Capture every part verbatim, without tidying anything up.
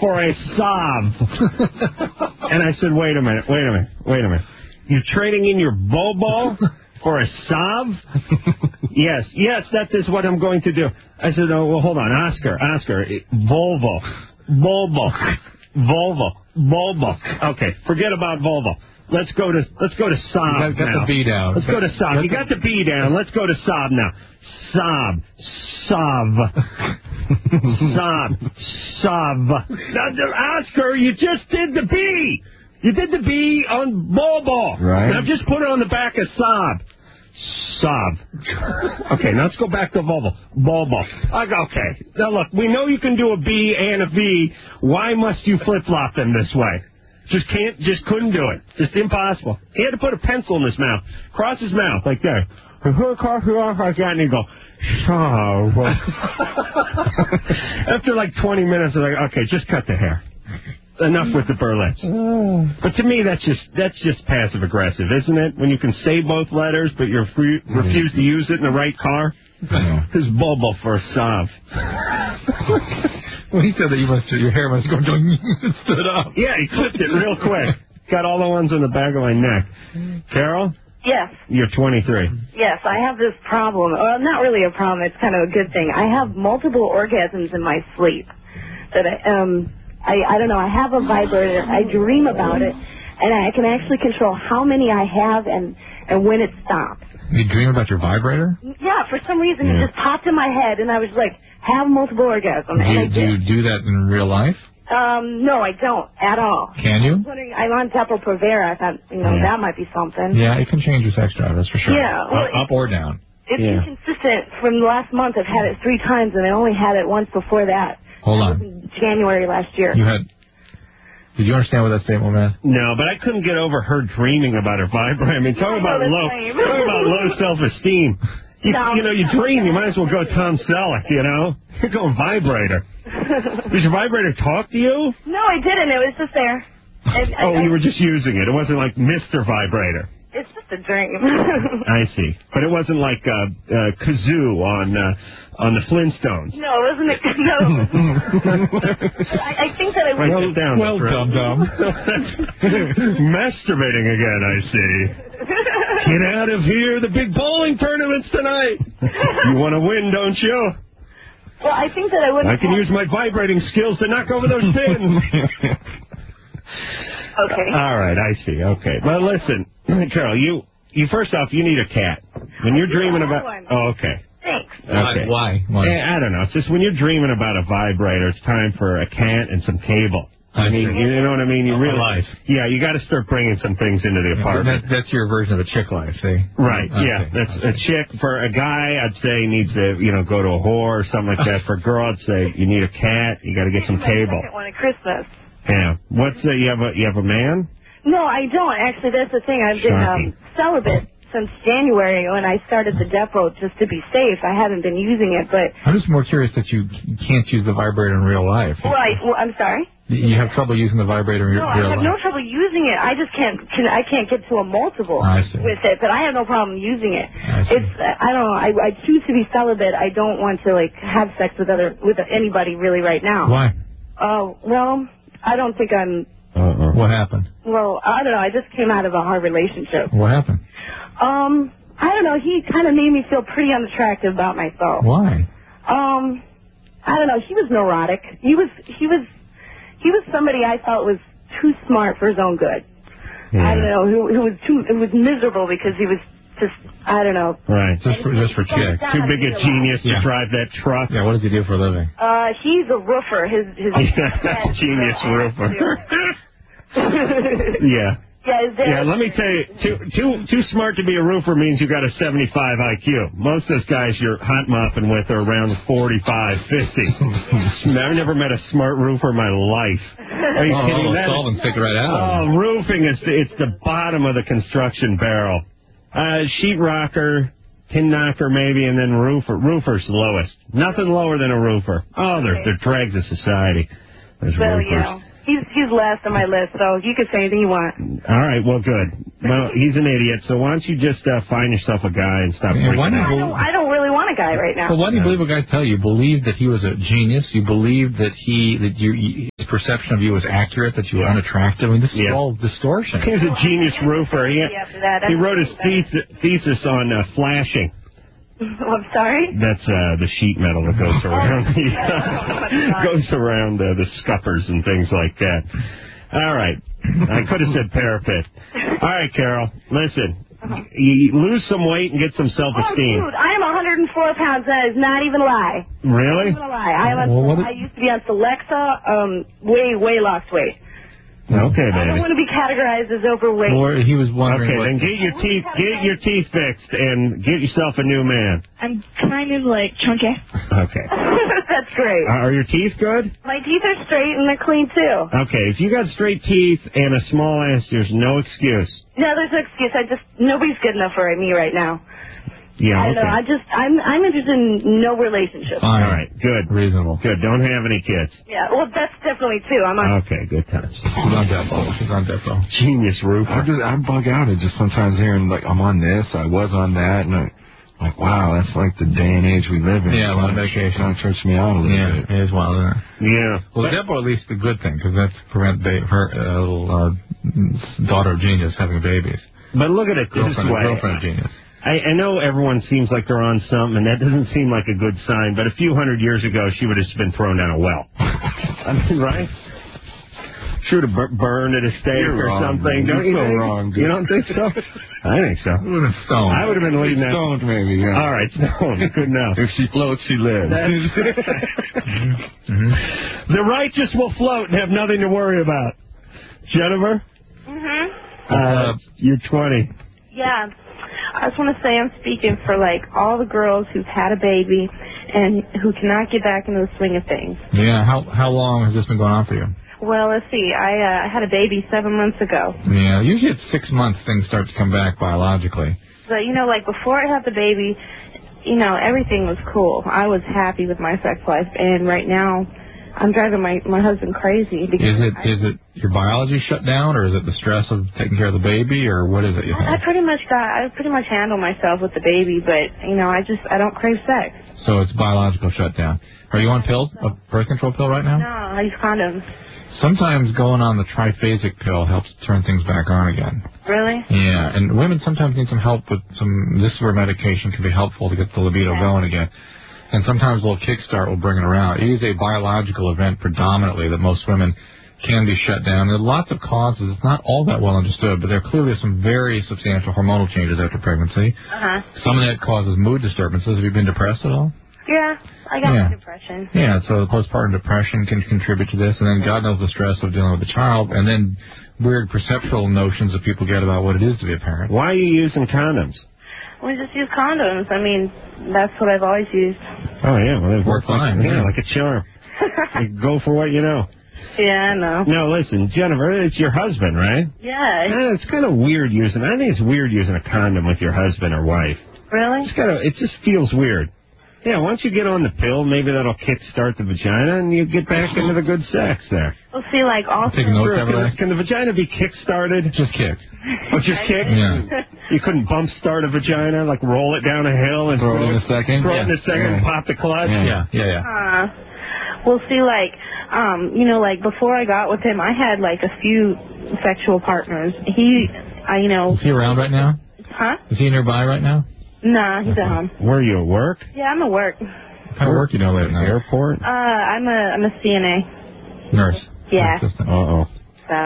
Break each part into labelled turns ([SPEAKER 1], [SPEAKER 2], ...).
[SPEAKER 1] for a Saab. And I said, wait a minute, wait a minute, wait a minute. You're trading in your Volvo for a Saab? Yes, yes, that is what I'm going to do. I said, oh, well, hold on, Oscar, Oscar, Volvo, Volvo, Volvo, Volvo. Okay, forget about Volvo. Let's go to let's go to Saab
[SPEAKER 2] you got, got
[SPEAKER 1] now.
[SPEAKER 2] the B down.
[SPEAKER 1] Let's go to Saab. You got the B down. Let's go to Saab now. Saab, Saab, Saab, Saab. Now, Oscar, you just did the B. You did the B on Volvo.
[SPEAKER 2] Right.
[SPEAKER 1] Now just put it on the back of Saab. Saab. Okay, now let's go back to Volvo. Volvo. Okay. Now look, we know you can do a B and a V. Why must you flip-flop them this way? Just can't, just couldn't do it. Just impossible. He had to put a pencil in his mouth, cross his mouth, like that. And he'd go, Saab. After like twenty minutes, I'm like, okay, just cut the hair. Enough with the burlesque. But to me, that's just that's just passive aggressive, isn't it? When you can say both letters, but you re- refuse to use it in the right car. His Volvo for a Saab.
[SPEAKER 2] Well, he said that you must, your hair must go doing and stood up.
[SPEAKER 1] Yeah, he clipped it real quick. Got all the ones on the back of my neck. Carol?
[SPEAKER 3] Yes.
[SPEAKER 1] You're twenty-three.
[SPEAKER 3] Yes, I have this problem. Well, not really a problem. It's kind of a good thing. I have multiple orgasms in my sleep. That I, um, I, I don't know. I have a vibrator. I dream about it, and I can actually control how many I have and, and when it stops.
[SPEAKER 2] You dream about your vibrator?
[SPEAKER 3] Yeah, for some reason
[SPEAKER 2] Yeah.
[SPEAKER 3] it just popped in my head, and I was like, have multiple orgasms.
[SPEAKER 2] Do
[SPEAKER 3] and
[SPEAKER 2] you,
[SPEAKER 3] I
[SPEAKER 2] do you do that in real life?
[SPEAKER 3] Um, no, I don't at all.
[SPEAKER 2] Can you?
[SPEAKER 3] I was wondering, I'm on Depo-Provera. I thought, you know,
[SPEAKER 2] Yeah.
[SPEAKER 3] that might be something.
[SPEAKER 2] Yeah, it can change your sex drive, that's for sure.
[SPEAKER 3] Yeah, well,
[SPEAKER 2] up, up or down.
[SPEAKER 3] It's
[SPEAKER 2] Yeah.
[SPEAKER 3] inconsistent. From last month, I've had it three times, and I only had it once before that.
[SPEAKER 2] Hold on.
[SPEAKER 3] In January last year.
[SPEAKER 2] You had. Did you understand what that statement meant?
[SPEAKER 1] No, but I couldn't get over her dreaming about her vibrator. I mean, talk
[SPEAKER 3] I know
[SPEAKER 1] about
[SPEAKER 3] that's
[SPEAKER 1] low,
[SPEAKER 3] lame.
[SPEAKER 1] talk about low self-esteem. You,
[SPEAKER 3] No.
[SPEAKER 1] you know, you dream, you might as well go Tom Selleck, you know? You're going vibrator. Does your vibrator talk to you?
[SPEAKER 3] No, I didn't. It was just there. And
[SPEAKER 1] Oh,
[SPEAKER 3] I,
[SPEAKER 1] you were just using it. It wasn't like Mister Vibrator.
[SPEAKER 3] It's just a dream.
[SPEAKER 1] I see. But it wasn't like uh, uh, Kazoo on uh, on the Flintstones.
[SPEAKER 3] No, it wasn't. A, no. I, I think that I
[SPEAKER 1] Write
[SPEAKER 3] was.
[SPEAKER 1] this down.
[SPEAKER 2] Well, dum dum.
[SPEAKER 1] Masturbating again, I see. Get out of here. The big bowling tournament's tonight. You want to win, don't you?
[SPEAKER 3] Well, I think that I would.
[SPEAKER 1] I can use my vibrating skills to knock over those pins.
[SPEAKER 3] Okay.
[SPEAKER 1] All right, I see. Okay. Well, listen, Carol, you, you first off, you need a cat. When you're dreaming
[SPEAKER 3] I have
[SPEAKER 1] about...
[SPEAKER 3] one.
[SPEAKER 1] Oh, okay.
[SPEAKER 3] Thanks.
[SPEAKER 1] Okay.
[SPEAKER 2] Why? Why?
[SPEAKER 1] Eh, I don't know. It's just when you're dreaming about a vibrator, it's time for a cat and some cable. I mean, you know what I mean? You really,
[SPEAKER 2] life.
[SPEAKER 1] Yeah, you got to start bringing some things into the apartment.
[SPEAKER 2] That, that's your version of a chick life, see?
[SPEAKER 1] Right,
[SPEAKER 2] Okay,
[SPEAKER 1] yeah. That's
[SPEAKER 2] okay.
[SPEAKER 1] a chick. For a guy, I'd say needs to, you know, go to a whore or something like that. For a girl, I'd say you need a cat. You got to get some
[SPEAKER 3] My
[SPEAKER 1] cable.
[SPEAKER 3] second one at Christmas.
[SPEAKER 1] Yeah. What's the, you have a, you have a man?
[SPEAKER 3] No, I don't. Actually, that's the thing. I've been um, celibate since January when I started the Depo just to be safe. I haven't been using it, but...
[SPEAKER 2] I'm just more curious that you can't use the vibrator in real life.
[SPEAKER 3] Right. Well, I'm sorry?
[SPEAKER 2] You have trouble using the vibrator in
[SPEAKER 3] No,
[SPEAKER 2] real
[SPEAKER 3] I have
[SPEAKER 2] life.
[SPEAKER 3] no trouble using it. I just can't. Can, I can't get to a multiple
[SPEAKER 2] I see.
[SPEAKER 3] with it, but I have no problem using it.
[SPEAKER 2] I see.
[SPEAKER 3] It's. I don't know. I, I choose to be celibate. I don't want to like have sex with other with anybody really right now.
[SPEAKER 2] Why?
[SPEAKER 3] Oh well, I don't think I'm.
[SPEAKER 1] Uh-uh.
[SPEAKER 2] What happened?
[SPEAKER 3] Well, I don't know. I just came out of a hard relationship.
[SPEAKER 2] What happened?
[SPEAKER 3] Um, I don't know. He kind of made me feel pretty unattractive about myself.
[SPEAKER 2] Why?
[SPEAKER 3] Um, I don't know. He was neurotic. He was. He was. He was somebody I thought was too smart for his own good.
[SPEAKER 1] Yeah.
[SPEAKER 3] I don't know, who, who was too, who was miserable because he was just, I don't know.
[SPEAKER 1] Right.
[SPEAKER 2] Just for, just for chicks.
[SPEAKER 1] Too big a genius to
[SPEAKER 2] Yeah.
[SPEAKER 1] drive that truck.
[SPEAKER 2] Yeah, what does he do for a living?
[SPEAKER 3] Uh, he's a roofer. His, his
[SPEAKER 1] Genius roofer. Yeah.
[SPEAKER 3] Yeah, his dad.
[SPEAKER 1] Yeah, let me tell you, too too too smart to be a roofer means you got a seventy-five I Q. Most of those guys you're hot mopping with are around forty-five, fifty. I've never met a smart roofer in my life. Are you
[SPEAKER 2] Oh,
[SPEAKER 1] kidding?
[SPEAKER 2] oh,
[SPEAKER 1] That
[SPEAKER 2] solve and stick it right out.
[SPEAKER 1] Oh, roofing is the, it's the bottom of the construction barrel. Uh, sheetrocker, tin knocker maybe, and then roofer. Roofer's the lowest. Nothing lower than a roofer. Oh, they're they're dregs of society. Those
[SPEAKER 3] Well,
[SPEAKER 1] roofers.
[SPEAKER 3] yeah. He's, he's last on my list, so you can say anything you want.
[SPEAKER 1] All right, well, good. Well, he's an idiot, so why don't you just uh, find yourself a guy and stop
[SPEAKER 2] Yeah,
[SPEAKER 1] freaking
[SPEAKER 2] why not
[SPEAKER 1] out?
[SPEAKER 3] I don't, I don't really want a guy right now.
[SPEAKER 2] Well, why do you believe what guys tell you? You believe that he was a genius. You believe that he that you, you the perception of you was accurate, that you were unattractive. I mean, this is
[SPEAKER 1] Yeah.
[SPEAKER 2] all distortion.
[SPEAKER 1] He was a genius roofer. He,
[SPEAKER 3] After that,
[SPEAKER 1] he
[SPEAKER 3] I'm
[SPEAKER 1] wrote his
[SPEAKER 3] sorry.
[SPEAKER 1] thesis, thesis on uh, flashing.
[SPEAKER 3] I'm sorry?
[SPEAKER 1] That's uh, the sheet metal that goes around the, goes around uh, the scuppers and things like that. All right. I could have said parapet. All right, Carol, listen. You lose some weight and get some
[SPEAKER 3] Oh,
[SPEAKER 1] self-esteem.
[SPEAKER 3] dude, I am one hundred four pounds. That is not even a lie.
[SPEAKER 1] Really?
[SPEAKER 3] Not even a lie. I, am
[SPEAKER 2] Well, what
[SPEAKER 3] on, I used to be on Celexa, um, way, way lost weight.
[SPEAKER 1] Okay,
[SPEAKER 3] I don't
[SPEAKER 1] baby.
[SPEAKER 3] want to be categorized as overweight.
[SPEAKER 2] Or he was wondering
[SPEAKER 1] Okay,
[SPEAKER 2] what...
[SPEAKER 1] then get your teeth get your teeth fixed and get yourself a new man.
[SPEAKER 4] I'm kind of like chunky.
[SPEAKER 1] Okay.
[SPEAKER 3] That's great.
[SPEAKER 1] Uh, are your teeth good?
[SPEAKER 3] My teeth are straight and they're clean, too.
[SPEAKER 1] Okay, if you got straight teeth and a small ass, there's no excuse.
[SPEAKER 3] No, there's no excuse. I just, nobody's good enough for me right now.
[SPEAKER 1] Yeah,
[SPEAKER 3] I
[SPEAKER 1] okay.
[SPEAKER 3] don't know. I just, I'm, I'm interested in no relationship.
[SPEAKER 2] Fine.
[SPEAKER 1] All right, good.
[SPEAKER 2] Reasonable.
[SPEAKER 1] Good. Don't have any kids.
[SPEAKER 3] Yeah, well, that's definitely too. I'm on.
[SPEAKER 1] Okay, good times.
[SPEAKER 2] She's on death row. She's on death row.
[SPEAKER 1] Genius
[SPEAKER 5] I
[SPEAKER 1] roofer.
[SPEAKER 5] just I bug out at just sometimes hearing like I'm on this, I was on that, and I like wow, that's like the day and age we live in.
[SPEAKER 2] Yeah, a lot of medication.
[SPEAKER 5] Kind of trips me out a little
[SPEAKER 2] Yeah,
[SPEAKER 5] bit.
[SPEAKER 2] it is wild, isn't it?
[SPEAKER 1] Yeah.
[SPEAKER 2] Well,
[SPEAKER 1] But-
[SPEAKER 2] Depo at least a good thing, because that's prevent ba- her uh, little uh, daughter of genius having babies.
[SPEAKER 1] But look at it this
[SPEAKER 2] Girlfriend,
[SPEAKER 1] way.
[SPEAKER 2] girlfriend of genius.
[SPEAKER 1] I, I know everyone seems like they're on something, and that doesn't seem like a good sign, but a few hundred years ago, she would have just been thrown down a well. I mean, right? She would have bur- burned at a stake
[SPEAKER 5] You're
[SPEAKER 1] or
[SPEAKER 5] wrong,
[SPEAKER 1] something.
[SPEAKER 5] man.
[SPEAKER 1] Don't you
[SPEAKER 5] You're so
[SPEAKER 1] think?
[SPEAKER 5] wrong, dude.
[SPEAKER 1] You don't think so? I think so.
[SPEAKER 2] It would have stoned.
[SPEAKER 1] I would have been leading that.
[SPEAKER 5] Stoned maybe, yeah.
[SPEAKER 1] All right, stoned. Good enough.
[SPEAKER 5] If she floats, she lives.
[SPEAKER 2] Mm-hmm.
[SPEAKER 1] The righteous will float and have nothing to worry about. Jennifer?
[SPEAKER 3] Mhm.
[SPEAKER 1] Uh, you're twenty.
[SPEAKER 3] Yeah. I just want to say I'm speaking for like all the girls who've had a baby and who cannot get back into the swing of things.
[SPEAKER 2] Yeah, how how long has this been going on for you?
[SPEAKER 3] Well, let's see. I uh, had a baby seven months ago.
[SPEAKER 2] Yeah, usually at six months things start to come back biologically.
[SPEAKER 3] But, you know, like before I had the baby, you know, everything was cool. I was happy with my sex life. And right now, I'm driving my, my husband crazy. Because
[SPEAKER 2] Is it
[SPEAKER 3] I,
[SPEAKER 2] is it your biology shut down, or is it the stress of taking care of the baby, or what is it you
[SPEAKER 3] I
[SPEAKER 2] think?
[SPEAKER 3] pretty much got, I pretty much handle myself with the baby, but, you know, I just, I don't crave sex.
[SPEAKER 2] So it's biological shutdown. Are you on pills, a birth control pill right now?
[SPEAKER 3] No, I use condoms.
[SPEAKER 2] Sometimes going on the triphasic pill helps turn things back on again.
[SPEAKER 3] Really?
[SPEAKER 2] Yeah, and women sometimes need some help with some, this sort of medication can be helpful to get the libido
[SPEAKER 3] Okay.
[SPEAKER 2] going again. And sometimes a little kickstart will bring it around. It is a biological event predominantly that most women can be shut down. There are lots of causes. It's not all that well understood, but there clearly are some very substantial hormonal changes after pregnancy.
[SPEAKER 3] Uh-huh.
[SPEAKER 2] Some of that causes mood disturbances. Have you been depressed at all?
[SPEAKER 3] Yeah, I got
[SPEAKER 2] Yeah.
[SPEAKER 3] depression.
[SPEAKER 2] Yeah, so the postpartum depression can contribute to this, and then God knows the stress of dealing with the child, and then weird perceptual notions that people get about what it is to be a parent.
[SPEAKER 1] Why are you using condoms?
[SPEAKER 3] We just use condoms. I mean, that's what I've always used.
[SPEAKER 1] Oh, yeah. Well, they
[SPEAKER 2] Work
[SPEAKER 1] work like,
[SPEAKER 2] fine,
[SPEAKER 1] yeah,
[SPEAKER 2] yeah.
[SPEAKER 1] like a charm. You go for what you know.
[SPEAKER 3] Yeah, I know.
[SPEAKER 1] No, listen, Jennifer, it's your husband, right?
[SPEAKER 3] Yeah.
[SPEAKER 1] Eh, it's kind of weird using. I think it's weird using a condom with your husband or wife.
[SPEAKER 3] Really?
[SPEAKER 1] It's kind of. It just feels weird. Yeah, once you get on the pill, maybe that'll kickstart the vagina, and you get back into the good sex there.
[SPEAKER 3] Well, see, like also.
[SPEAKER 2] Take notes,
[SPEAKER 1] Sure, can,
[SPEAKER 2] Everett?
[SPEAKER 1] can the vagina be kick-started?
[SPEAKER 2] Just kick.
[SPEAKER 1] Oh, just kick?
[SPEAKER 2] Yeah.
[SPEAKER 1] You couldn't bump start a vagina, like roll it down a hill and
[SPEAKER 5] Throw it in a second?
[SPEAKER 1] Throw it in a
[SPEAKER 2] Yeah.
[SPEAKER 1] second and
[SPEAKER 5] Yeah.
[SPEAKER 1] pop the clutch?
[SPEAKER 5] Yeah.
[SPEAKER 2] Yeah, yeah, yeah.
[SPEAKER 3] Uh, well, see, like, um, you know, like before I got with him, I had like a few sexual partners. He, I, you know,
[SPEAKER 2] Is he around right now?
[SPEAKER 3] huh?
[SPEAKER 2] Is he nearby right now?
[SPEAKER 3] Nah, he's at home.
[SPEAKER 1] Were you at work?
[SPEAKER 3] Yeah, I'm at work.
[SPEAKER 2] What kind of work you doing late at night?
[SPEAKER 1] Airport?
[SPEAKER 3] Uh, I'm a, I'm a C N A.
[SPEAKER 2] Nurse.
[SPEAKER 3] Yeah.
[SPEAKER 2] Assistant.
[SPEAKER 1] Uh-oh.
[SPEAKER 3] So.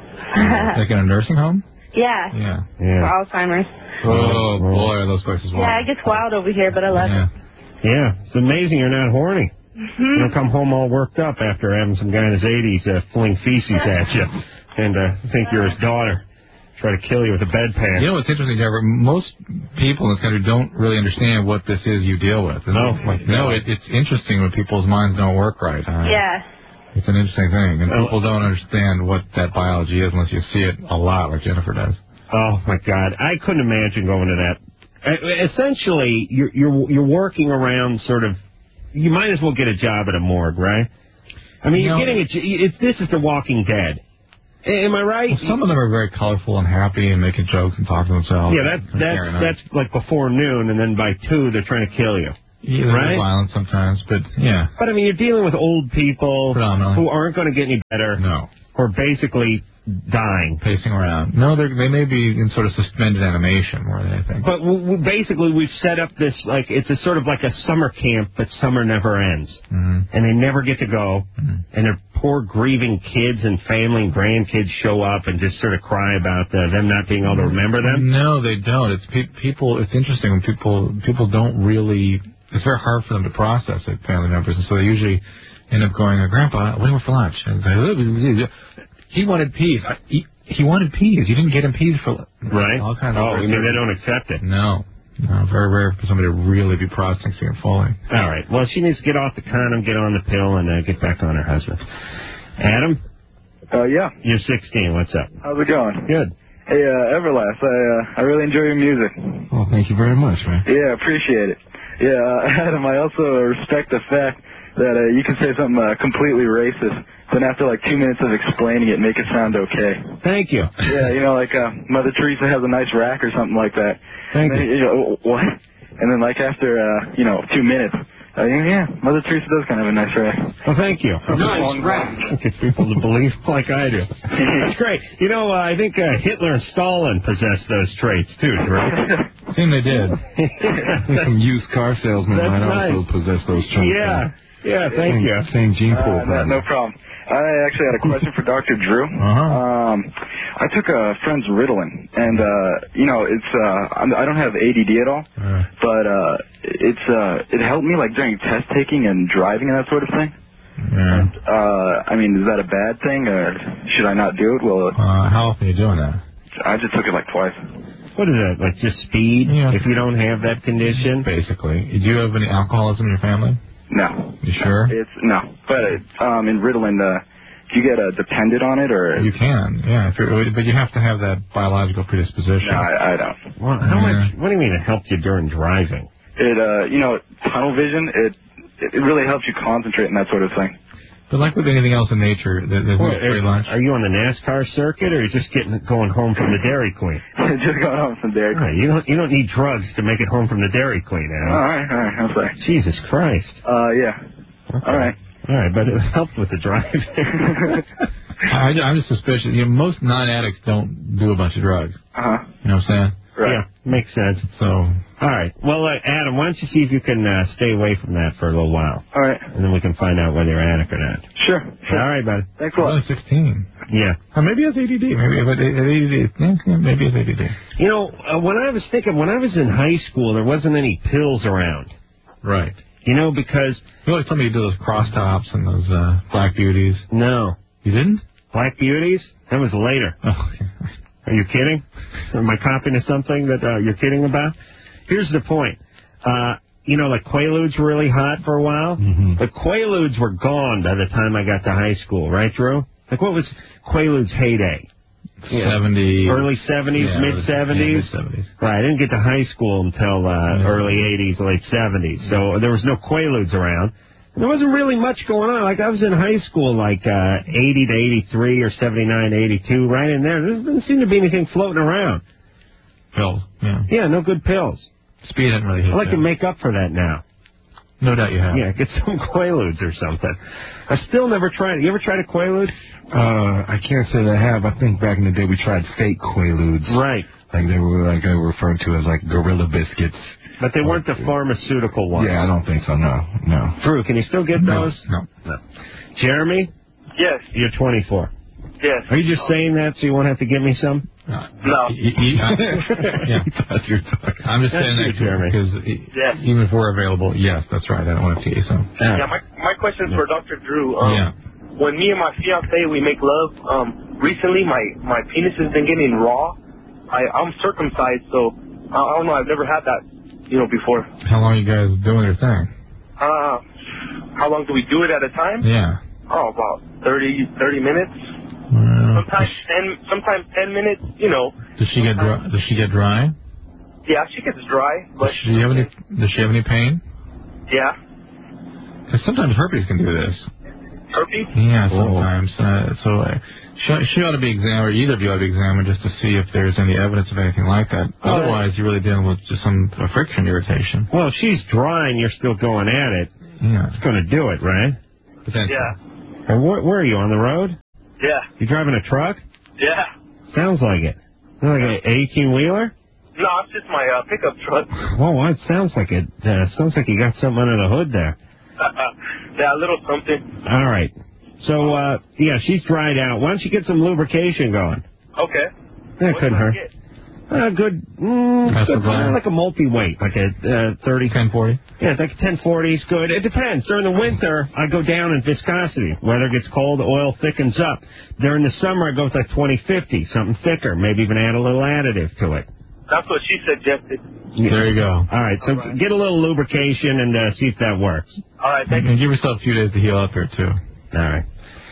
[SPEAKER 2] Like in a nursing home?
[SPEAKER 3] yeah.
[SPEAKER 2] Yeah.
[SPEAKER 3] For
[SPEAKER 1] Yeah.
[SPEAKER 3] Alzheimer's.
[SPEAKER 2] Oh, boy, are those places wild.
[SPEAKER 3] Yeah, it gets wild over here, but I love
[SPEAKER 2] Yeah.
[SPEAKER 3] it.
[SPEAKER 1] Yeah. It's amazing you're not horny.
[SPEAKER 3] Mm-hmm.
[SPEAKER 1] You don't come home all worked up after having some guy in his eighties uh, fling feces at you and uh, think you're his daughter. Try to kill you with a bedpan.
[SPEAKER 2] You know what's interesting, Trevor? Most people in this country don't really understand what this is you deal with. And
[SPEAKER 1] No.
[SPEAKER 2] like, no, it, it's interesting when people's minds don't work right. Huh?
[SPEAKER 3] Yeah.
[SPEAKER 2] It's an interesting thing, and
[SPEAKER 1] Oh.
[SPEAKER 2] people don't understand what that biology is unless you see it a lot, like Jennifer does.
[SPEAKER 1] Oh my God, I couldn't imagine going to that. Uh, Essentially, you're you're you're working around sort of. You might as well get a job at a morgue, right? I mean,
[SPEAKER 2] No.
[SPEAKER 1] you're getting a. j- It's this is The Walking Dead. Am I right?
[SPEAKER 2] Well, some of them are very colorful and happy and making jokes and talking to themselves.
[SPEAKER 1] Yeah, that's
[SPEAKER 2] and
[SPEAKER 1] that's
[SPEAKER 2] carrying on.
[SPEAKER 1] that's like before noon, and then by two they're trying to kill you.
[SPEAKER 2] Yeah, they're
[SPEAKER 1] right?
[SPEAKER 2] violent sometimes, but yeah.
[SPEAKER 1] But I mean, you're dealing with old people who aren't going to get any better.
[SPEAKER 2] No.
[SPEAKER 1] Who are basically dying.
[SPEAKER 2] Pacing around. No, they they may be in sort of suspended animation more than anything.
[SPEAKER 1] But we, we basically, we've set up this, like, it's a sort of like a summer camp, but summer never ends.
[SPEAKER 2] Mm-hmm.
[SPEAKER 1] And they never get to go.
[SPEAKER 2] Mm-hmm.
[SPEAKER 1] And their poor grieving kids and family and grandkids show up and just sort of cry about uh, them not being able to remember them.
[SPEAKER 2] No, they don't. It's pe- people. It's interesting when people people don't really. It's very hard for them to process it, family members, and so they usually end up going, "Grandpa, what do you want for lunch?" And they, he wanted peas. He, he wanted peas. You didn't get him peas for
[SPEAKER 1] right.
[SPEAKER 2] All kinds
[SPEAKER 1] oh,
[SPEAKER 2] of
[SPEAKER 1] you mean they don't accept it?
[SPEAKER 2] No. No, very rare for somebody to really be processing it fully.
[SPEAKER 1] All right. Well, she needs to get off the condom, get on the pill, and uh, get back on her husband. Adam?
[SPEAKER 6] Uh, yeah.
[SPEAKER 1] You're sixteen. What's up?
[SPEAKER 6] How's it going?
[SPEAKER 1] Good.
[SPEAKER 6] Hey, uh, Everlast, I, uh, I really enjoy your music.
[SPEAKER 5] Well, thank you very much, man.
[SPEAKER 6] Yeah, appreciate it. Yeah, uh, Adam, I also respect the fact that uh, you can say something uh, completely racist, then after like two minutes of explaining it, make it sound okay.
[SPEAKER 1] Thank you.
[SPEAKER 6] Yeah, you know, like uh, Mother Teresa has a nice rack or something like that.
[SPEAKER 1] Thank
[SPEAKER 6] and then,
[SPEAKER 1] you.
[SPEAKER 6] you know, what? And then like after, uh, you know, two minutes, uh, yeah, Mother Teresa does kind of have a nice rack.
[SPEAKER 1] Well, thank you.
[SPEAKER 6] Nice rack.
[SPEAKER 1] Get people to believe like I do. That's great. You know, uh, I think uh, Hitler and Stalin possessed those traits too, right?
[SPEAKER 2] I think they did.
[SPEAKER 5] Some used car salesmen
[SPEAKER 1] That's
[SPEAKER 5] might
[SPEAKER 1] nice.
[SPEAKER 5] also possess those traits.
[SPEAKER 1] Yeah. Yeah, thank
[SPEAKER 5] same,
[SPEAKER 1] you.
[SPEAKER 5] Same gene pool.
[SPEAKER 6] Uh, no, no problem. I actually had a question for Doctor Drew.
[SPEAKER 2] Uh-huh.
[SPEAKER 6] Um, I took a friend's Ritalin, and uh, you know, it's uh, I'm, I don't have A D D at all,
[SPEAKER 2] Uh,
[SPEAKER 6] but uh, it's uh, it helped me like during test taking and driving and that sort of thing.
[SPEAKER 2] yeah.
[SPEAKER 6] Uh, I mean, is that a bad thing, or should I not do it? Well,
[SPEAKER 2] Uh, how often are you doing that?
[SPEAKER 6] I just took it like twice.
[SPEAKER 1] What is that, like just speed?
[SPEAKER 2] Yeah.
[SPEAKER 1] If you don't have that condition?
[SPEAKER 2] Basically. Do you have any alcoholism in your family?
[SPEAKER 6] No.
[SPEAKER 2] You sure?
[SPEAKER 6] It's no, but it, um, in Ritalin, uh, do you get uh, dependent on it, or
[SPEAKER 2] You can, yeah. If you're, but you have to have that biological predisposition.
[SPEAKER 6] no? I, I don't.
[SPEAKER 1] Well, how
[SPEAKER 2] Yeah.
[SPEAKER 1] much? What do you mean it helped you during driving?
[SPEAKER 6] It uh, you know, tunnel vision. It it really helps you concentrate and that sort of thing.
[SPEAKER 2] But like with anything else in nature, there- there's no
[SPEAKER 1] Well,
[SPEAKER 2] straight lunch.
[SPEAKER 1] are you on the NASCAR circuit, or are you just getting going home from the Dairy Queen?
[SPEAKER 6] Just going home from there.
[SPEAKER 1] All right, you don't you don't need drugs to make it home from the Dairy Queen, Adam.
[SPEAKER 6] All right, all right. I'm sorry.
[SPEAKER 1] Jesus Christ.
[SPEAKER 6] Uh, yeah.
[SPEAKER 1] Okay.
[SPEAKER 6] All right.
[SPEAKER 1] All right, but it helped with the driving.
[SPEAKER 2] I, I'm just suspicious. You know, most non-addicts don't do a bunch of drugs.
[SPEAKER 6] Uh huh.
[SPEAKER 2] You know what I'm saying?
[SPEAKER 6] Right.
[SPEAKER 1] Yeah, makes sense.
[SPEAKER 2] So,
[SPEAKER 1] All right. Well, uh, Adam, why don't you see if you can uh, stay away from that for a little while,
[SPEAKER 6] All right.
[SPEAKER 1] and then we can find out whether you're addict or not.
[SPEAKER 6] Sure. Sure.
[SPEAKER 1] All right, buddy.
[SPEAKER 6] Thanks a lot.
[SPEAKER 2] only sixteen.
[SPEAKER 1] Yeah.
[SPEAKER 2] Or maybe it's A D D. Maybe but A D D. Yeah, yeah, maybe it's A D D.
[SPEAKER 1] You know, uh, when I was thinking, when I was in high school, there wasn't any pills around.
[SPEAKER 2] Right.
[SPEAKER 1] You know, because
[SPEAKER 2] You always told me you do those cross tops and those uh, black beauties.
[SPEAKER 1] no,
[SPEAKER 2] You didn't?
[SPEAKER 1] Black Beauties, that was later.
[SPEAKER 2] Oh,
[SPEAKER 1] Are you kidding? Am I copying to something that uh, you're kidding about? Here's the point. Uh, you know, like Quaaludes were really hot for a while.
[SPEAKER 5] Mm-hmm.
[SPEAKER 1] The Quaaludes were gone by the time I got to high school, right, Drew? Like, what was Quaaludes' heyday?
[SPEAKER 2] seventy.
[SPEAKER 1] Early seventies,
[SPEAKER 2] Yeah,
[SPEAKER 1] mid seventies.
[SPEAKER 2] Yeah, mid-seventies.
[SPEAKER 1] Right, I didn't get to high school until uh,
[SPEAKER 2] Yeah.
[SPEAKER 1] early eighties, late seventies. So there was no Quaaludes around. There wasn't really much going on. Like, I was in high school, like uh, eighty to eighty-three or seventy-nine to eighty-two, right in there. There didn't seem to be anything floating around.
[SPEAKER 2] Pills. Yeah.
[SPEAKER 1] Yeah, no good pills.
[SPEAKER 2] Speed didn't really hit
[SPEAKER 1] I'd like
[SPEAKER 2] that.
[SPEAKER 1] to make up for that now.
[SPEAKER 2] No doubt you have.
[SPEAKER 1] Yeah, get some Quaaludes or something. I still never tried it. You ever tried a Quaalude?
[SPEAKER 5] Uh, I can't say that I have. I think back in the day we tried fake Quaaludes.
[SPEAKER 1] Right.
[SPEAKER 5] Like they were like they were referred to as like gorilla biscuits.
[SPEAKER 1] But they weren't the pharmaceutical ones.
[SPEAKER 5] Yeah, I don't think so. No, no.
[SPEAKER 1] Drew, can you still get
[SPEAKER 2] No,
[SPEAKER 1] those?
[SPEAKER 2] no.
[SPEAKER 1] No. Jeremy,
[SPEAKER 7] Yes,
[SPEAKER 1] you're twenty-four.
[SPEAKER 7] yes.
[SPEAKER 1] Are you just saying that so you won't have to give me some?
[SPEAKER 2] Uh,
[SPEAKER 7] No.
[SPEAKER 2] y- y- I, yeah.
[SPEAKER 5] That's your talking.
[SPEAKER 2] I'm just
[SPEAKER 1] That's
[SPEAKER 2] saying that
[SPEAKER 1] you, Jeremy.
[SPEAKER 2] because
[SPEAKER 7] Yes.
[SPEAKER 2] even if we're available, yes, that's right. I don't want to see you some.
[SPEAKER 7] Yeah, my my question is for Doctor Drew. Um,
[SPEAKER 2] Yeah.
[SPEAKER 7] When me and my fiance we make love, um, recently my my penis has been getting raw. I I'm circumcised, so uh, I don't know. I've never had that, you know, before.
[SPEAKER 2] How long are you guys doing your thing?
[SPEAKER 7] Uh, how long do we do it at a time?
[SPEAKER 2] Yeah.
[SPEAKER 7] Oh, about thirty thirty minutes.
[SPEAKER 2] Well,
[SPEAKER 7] Sometimes ten, sometimes ten minutes. You know.
[SPEAKER 2] does she get dry? Does she get dry?
[SPEAKER 7] Yeah, she gets dry, but
[SPEAKER 2] Does she have any? Does she have any pain?
[SPEAKER 7] yeah,
[SPEAKER 2] Because sometimes herpes can do this.
[SPEAKER 7] herpes.
[SPEAKER 2] Yeah,
[SPEAKER 5] Oh.
[SPEAKER 2] sometimes. Uh, so uh, She, she ought to be examined, or either of you ought to be examined just to see if there's any evidence of anything like that.
[SPEAKER 1] Oh,
[SPEAKER 2] Otherwise, you're really dealing with just some uh, friction irritation.
[SPEAKER 1] Well, if she's dry and you're still going at it,
[SPEAKER 2] Yeah.
[SPEAKER 1] it's going to do it, right?
[SPEAKER 2] Potentially.
[SPEAKER 7] Yeah.
[SPEAKER 1] And where, where are you, on the road?
[SPEAKER 7] Yeah.
[SPEAKER 1] You driving a truck?
[SPEAKER 7] Yeah.
[SPEAKER 1] Sounds like it. Like an eighteen-wheeler?
[SPEAKER 7] No, it's just my uh, pickup truck.
[SPEAKER 1] Well, it sounds like it. Uh, sounds like you got something under the hood there.
[SPEAKER 7] Yeah, a little something.
[SPEAKER 1] All right. So, uh, yeah, she's dried out. Why don't you get some lubrication going?
[SPEAKER 7] Okay.
[SPEAKER 1] That
[SPEAKER 7] What
[SPEAKER 1] couldn't
[SPEAKER 7] do I
[SPEAKER 1] hurt.
[SPEAKER 7] get?
[SPEAKER 1] Uh, good, mm,
[SPEAKER 2] That's
[SPEAKER 1] good
[SPEAKER 2] a
[SPEAKER 1] like a multi-weight, like a uh, thirty.
[SPEAKER 2] ten forty?
[SPEAKER 1] Yeah, it's like a ten forty is good. It depends. During the winter, I go down in viscosity. Weather gets cold, the oil thickens up. During the summer, I go with like twenty fifty, something thicker, maybe even add a little additive to it.
[SPEAKER 7] That's what she suggested.
[SPEAKER 1] Yeah.
[SPEAKER 2] There you go.
[SPEAKER 1] All right, so
[SPEAKER 7] All right.
[SPEAKER 1] get a little lubrication and uh, see if that works.
[SPEAKER 7] All right, thank you.
[SPEAKER 2] And give yourself a few days to heal up here, too.
[SPEAKER 1] All right.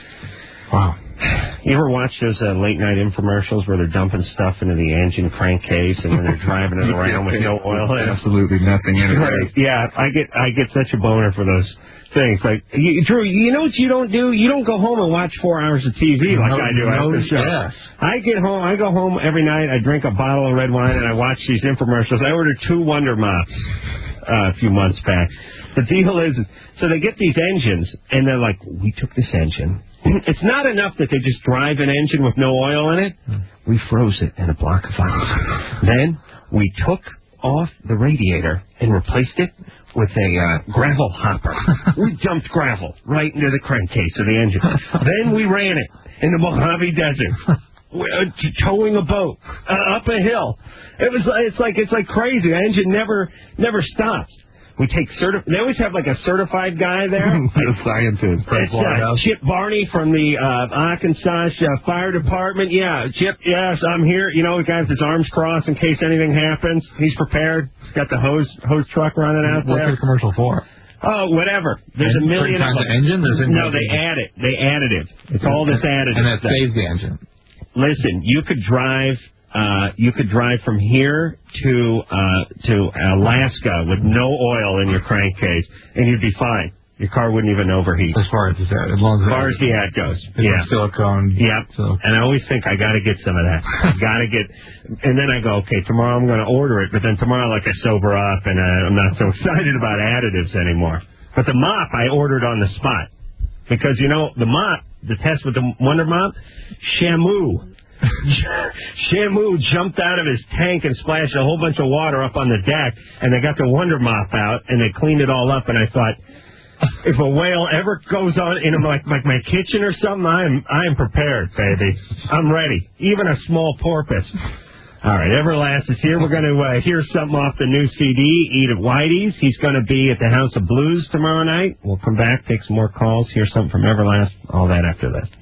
[SPEAKER 2] Wow.
[SPEAKER 1] You ever watch those uh, late-night infomercials where they're dumping stuff into the engine crankcase and then they're driving it around with no oil in it?
[SPEAKER 5] Absolutely nothing in it.
[SPEAKER 1] Right. Yeah, I get I get such a boner for those things. Like, you, Drew, you know what you don't do? You don't go home and watch four hours of T V like
[SPEAKER 2] No,
[SPEAKER 1] I do
[SPEAKER 2] no,
[SPEAKER 1] after the show.
[SPEAKER 2] yes.
[SPEAKER 1] I get home, I go home every night, I drink a bottle of red wine, and I watch these infomercials. I ordered two Wonder Mops uh, a few months back. The deal is, so they get these engines, and they're like, we took this engine. It's not enough that they just drive an engine with no oil in it. We froze it in a block of ice. Then we took off the radiator and replaced it with a uh, gravel hopper. We dumped gravel right into the crankcase of the engine. Then we ran it in the Mojave Desert, uh, towing a boat uh, up a hill. It was it's like it's like crazy. The engine never never stops. We take certi- They always have like a certified guy there.
[SPEAKER 5] The scientist.
[SPEAKER 1] It's uh, Chip Barney from the uh, Arkansas uh, Fire Department. Yeah, Chip, yes, I'm here. You know, the guy with his arms crossed in case anything happens. He's prepared. He's got the hose hose truck running out
[SPEAKER 2] What's
[SPEAKER 1] there.
[SPEAKER 2] the commercial for?
[SPEAKER 1] Oh, whatever. There's a million
[SPEAKER 2] Certain
[SPEAKER 1] of
[SPEAKER 2] kinds
[SPEAKER 1] them.
[SPEAKER 2] of engine? There's
[SPEAKER 1] No, they add it. They additive. It's all this additive.
[SPEAKER 2] And that
[SPEAKER 1] stuff.
[SPEAKER 2] saves the engine.
[SPEAKER 1] Listen, you could drive. Uh, you could drive from here to uh, to Alaska with no oil in your crankcase, and you'd be fine. Your car wouldn't even overheat.
[SPEAKER 2] As far as the ad, as long as,
[SPEAKER 1] As far as the ad goes, yeah.
[SPEAKER 2] Silicone.
[SPEAKER 1] Yep.
[SPEAKER 2] So.
[SPEAKER 1] And I always think I got to get some of that. I got to get, and then I go, okay, tomorrow I'm going to order it. But then tomorrow, like I sober up, and uh, I'm not so excited about additives anymore. But the mop I ordered on the spot because you know the mop, the test with the Wonder Mop, Shamu. Shamu jumped out of his tank and splashed a whole bunch of water up on the deck, and they got the Wonder Mop out, and they cleaned it all up, and I thought, if a whale ever goes on in like, like my kitchen or something, I'm I'm prepared, baby. I'm ready. Even a small porpoise. All right, Everlast is here. We're going to uh, hear something off the new C D, Eat at Whitey's. He's going to be at the House of Blues tomorrow night. We'll come back, take some more calls, hear something from Everlast, all that after this.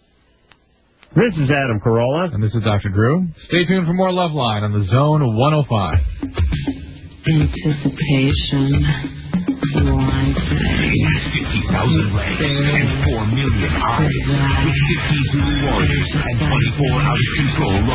[SPEAKER 1] This is Adam Carolla.
[SPEAKER 2] And this is Doctor Drew. Stay tuned for more Love Line on the Zone one oh five.
[SPEAKER 8] Anticipation. One
[SPEAKER 9] fifty thousand legs and four million eyes. With fifty Zulu warriors and twenty-four out of control